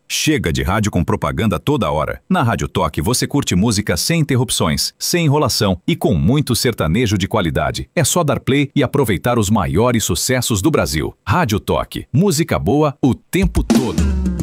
Chega de rádio com propaganda toda hora. Na Rádio Toque você curte música sem interrupções, sem enrolação e com muito sertanejo de qualidade. É só dar play e aproveitar os maiores sucessos do Brasil. Rádio Toque, música boa o tempo todo.